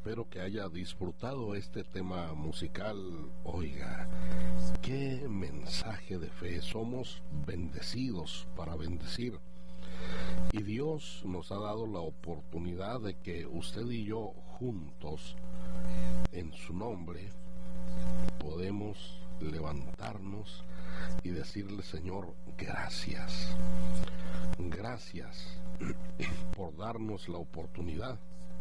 espero que haya disfrutado este tema musical. Oiga, qué mensaje de fe. Somos bendecidos para bendecir. Y Dios nos ha dado la oportunidad de que usted y yo juntos, en su nombre, podemos levantarnos y decirle: Señor, gracias. Gracias por darnos la oportunidad.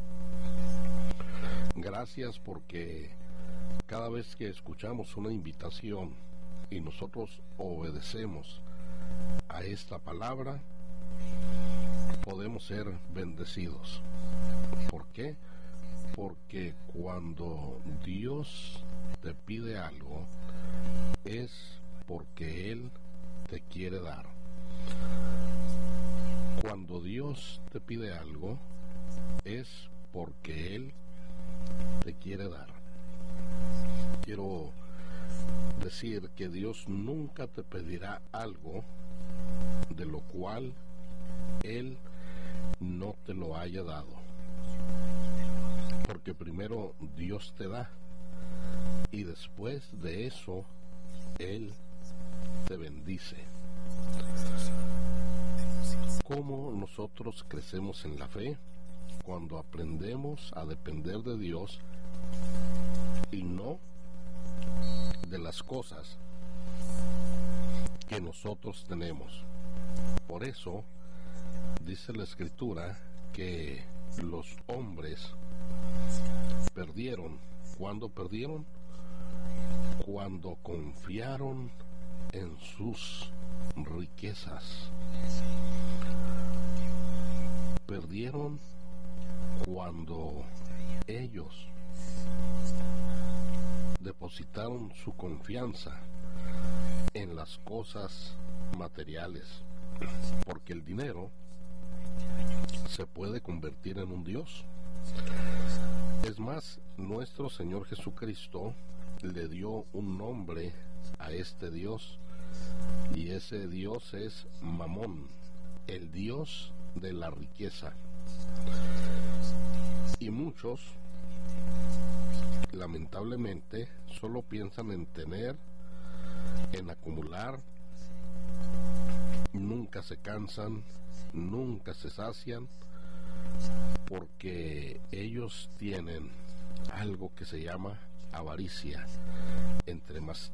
Gracias porque cada vez que escuchamos una invitación y nosotros obedecemos a esta palabra, podemos ser bendecidos. ¿Por qué? Porque cuando Dios te pide algo, es porque Él te quiere dar. Cuando Dios te pide algo, es porque Él te quiere dar. Quiero decir que Dios nunca te pedirá algo de lo cual Él no te lo haya dado. Porque primero Dios te da y después de eso Él te bendice. ¿Cómo nosotros crecemos en la fe? Cuando aprendemos a depender de Dios y no de las cosas que nosotros tenemos. Por eso dice la Escritura que los hombres perdieron. ¿Cuándo perdieron? Cuando confiaron en sus riquezas. Perdieron cuando ellos depositaron su confianza en las cosas materiales, porque el dinero se puede convertir en un Dios. Es más, nuestro Señor Jesucristo le dio un nombre a este Dios, y ese Dios es Mamón, el Dios de la riqueza. Y muchos, lamentablemente, solo piensan en tener, en acumular, nunca se cansan, nunca se sacian, porque ellos tienen algo que se llama avaricia. Entre más